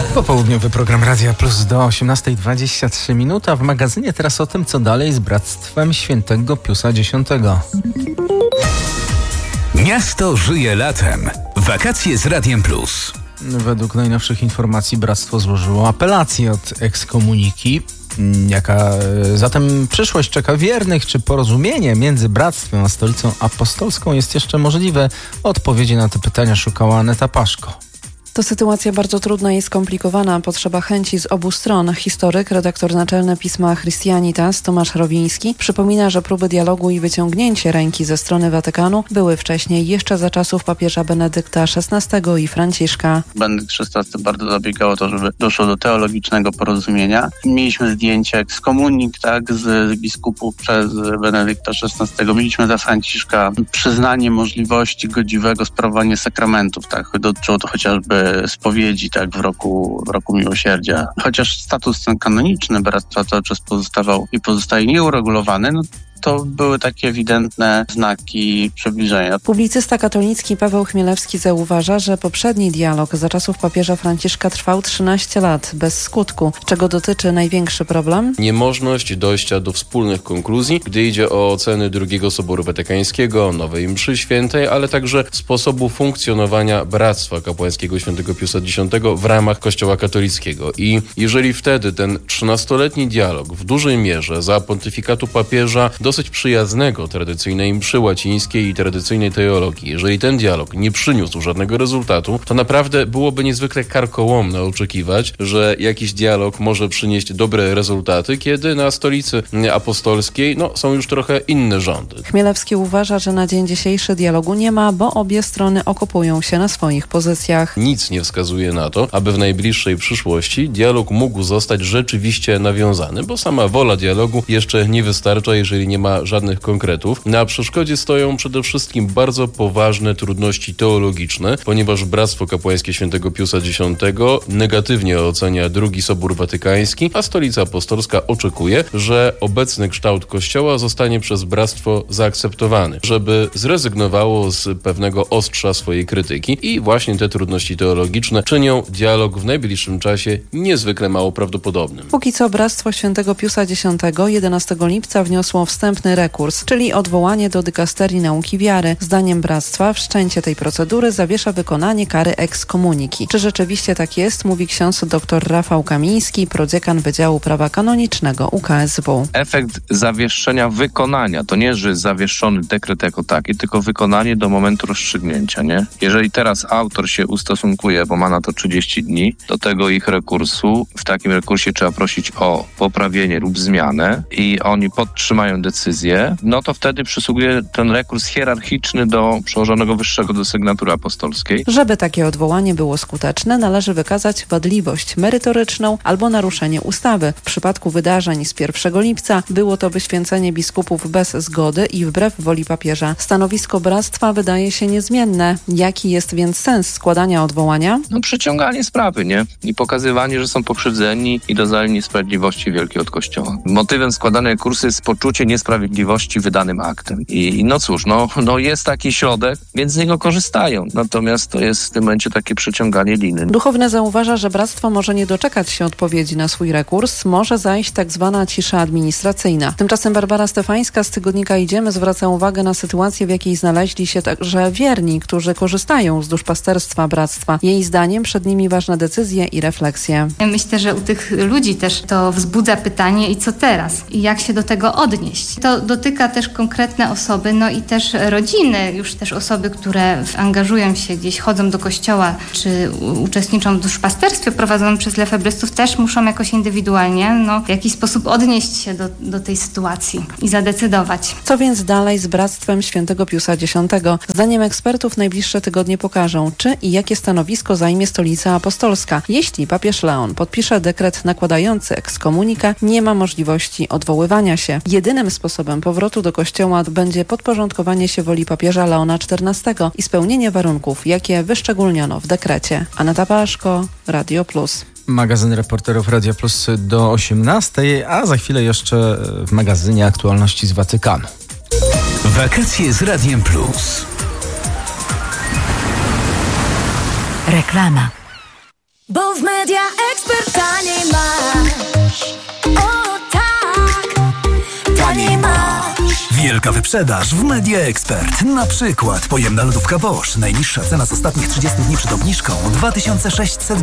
Popołudniowy program Radia Plus do 18:23, a w magazynie teraz o tym, co dalej z Bractwem Świętego Piusa X. Miasto żyje latem. Wakacje z Radiem Plus. Według najnowszych informacji Bractwo złożyło apelację od ekskomuniki. Jaka zatem przyszłość czeka wiernych? Czy porozumienie między Bractwem a Stolicą Apostolską jest jeszcze możliwe? Odpowiedzi na te pytania szukała Aneta Paszko. To sytuacja bardzo trudna i skomplikowana. Potrzeba chęci z obu stron. Historyk, redaktor naczelny pisma Christianitas Tomasz Rowiński przypomina, że próby dialogu i wyciągnięcie ręki ze strony Watykanu były wcześniej, jeszcze za czasów papieża Benedykta XVI i Franciszka. Benedykt XVI bardzo zabiegał o to, żeby doszło do teologicznego porozumienia. Mieliśmy zdjęcie ekskomunik, z biskupów przez Benedykta XVI. Mieliśmy za Franciszka przyznanie możliwości godziwego sprawowania sakramentów, Dotyczyło to chociażby spowiedzi, w roku miłosierdzia. Chociaż status ten kanoniczny bractwa cały czas pozostawał i pozostaje nieuregulowany, to były takie ewidentne znaki przybliżenia. Publicysta katolicki Paweł Chmielewski zauważa, że poprzedni dialog za czasów papieża Franciszka trwał 13 lat, bez skutku. Czego dotyczy największy problem? Niemożność dojścia do wspólnych konkluzji, gdy idzie o oceny II Soboru Watykańskiego, Nowej Mszy Świętej, ale także sposobu funkcjonowania Bractwa Kapłańskiego Świętego Piusa X w ramach Kościoła katolickiego. I jeżeli wtedy ten 13-letni dialog w dużej mierze za pontyfikatu papieża dosyć przyjaznego tradycyjnej mszy łacińskiej i tradycyjnej teologii, jeżeli ten dialog nie przyniósł żadnego rezultatu, to naprawdę byłoby niezwykle karkołomne oczekiwać, że jakiś dialog może przynieść dobre rezultaty, kiedy na Stolicy Apostolskiej są już trochę inne rządy. Chmielewski uważa, że na dzień dzisiejszy dialogu nie ma, bo obie strony okopują się na swoich pozycjach. Nic nie wskazuje na to, aby w najbliższej przyszłości dialog mógł zostać rzeczywiście nawiązany, bo sama wola dialogu jeszcze nie wystarcza, jeżeli nie ma żadnych konkretów. Na przeszkodzie stoją przede wszystkim bardzo poważne trudności teologiczne, ponieważ Bractwo Kapłańskie Świętego Piusa X negatywnie ocenia II Sobór Watykański, a Stolica Apostolska oczekuje, że obecny kształt Kościoła zostanie przez Bractwo zaakceptowany, żeby zrezygnowało z pewnego ostrza swojej krytyki i właśnie te trudności teologiczne czynią dialog w najbliższym czasie niezwykle mało prawdopodobnym. Póki co Bractwo Świętego Piusa X 11 lipca wniosło wstępny rekurs, czyli odwołanie do dykasterii nauki wiary. Zdaniem Bractwa wszczęcie tej procedury zawiesza wykonanie kary ekskomuniki. Czy rzeczywiście tak jest, mówi ksiądz dr Rafał Kamiński, prodziekan Wydziału Prawa Kanonicznego UKSW. Efekt zawieszenia wykonania to nie, że jest zawieszony dekret jako taki, tylko wykonanie do momentu rozstrzygnięcia, nie? Jeżeli teraz autor się ustosunkuje, bo ma na to 30 dni, do tego ich rekursu, w takim rekursie trzeba prosić o poprawienie lub zmianę i oni podtrzymają decyzję, to wtedy przysługuje ten rekurs hierarchiczny do przełożonego wyższego do sygnatury apostolskiej. Żeby takie odwołanie było skuteczne, należy wykazać wadliwość merytoryczną albo naruszenie ustawy. W przypadku wydarzeń z 1 lipca było to wyświęcenie biskupów bez zgody i wbrew woli papieża. Stanowisko Bractwa wydaje się niezmienne. Jaki jest więc sens składania odwołania? Przeciąganie sprawy, nie? I pokazywanie, że są pokrzywdzeni i doznali niesprawiedliwości wielkiej od Kościoła. Motywem składania rekursu jest poczucie niesprawiedliwości wydanym aktem. I cóż, jest taki środek, więc z niego korzystają. Natomiast to jest w tym momencie takie przeciąganie liny. Duchowny zauważa, że Bractwo może nie doczekać się odpowiedzi na swój rekurs, może zajść tak zwana cisza administracyjna. Tymczasem Barbara Stefańska z tygodnika Idziemy zwraca uwagę na sytuację, w jakiej znaleźli się także wierni, którzy korzystają z duszpasterstwa Bractwa. Jej zdaniem przed nimi ważne decyzje i refleksje. Myślę, że u tych ludzi też to wzbudza pytanie, i co teraz? I jak się do tego odnieść? To dotyka też konkretne osoby, i też rodziny, już też osoby, które angażują się gdzieś, chodzą do kościoła, czy uczestniczą w duszpasterstwie prowadzonym przez lefebrystów, też muszą jakoś indywidualnie, w jakiś sposób odnieść się do tej sytuacji i zadecydować. Co więc dalej z Bractwem Świętego Piusa X? Zdaniem ekspertów najbliższe tygodnie pokażą, czy i jakie stanowisko zajmie Stolica Apostolska. Jeśli papież Leon podpisze dekret nakładający ekskomunikę, nie ma możliwości odwoływania się. Jedynym sposobem powrotu do kościoła będzie podporządkowanie się woli papieża Leona XIV i spełnienie warunków, jakie wyszczególniono w dekrecie. Aneta Paszko, Radio Plus. Magazyn Reporterów Radia Plus do 18, a za chwilę jeszcze w magazynie aktualności z Watykanu. Wakacje z Radiem Plus. Reklama. Bo w Media Expert taniej masz. O tak, taniej masz. Wielka wyprzedaż w Media Expert. Na przykład pojemna lodówka Bosch. Najniższa cena z ostatnich 30 dni przed obniżką 2600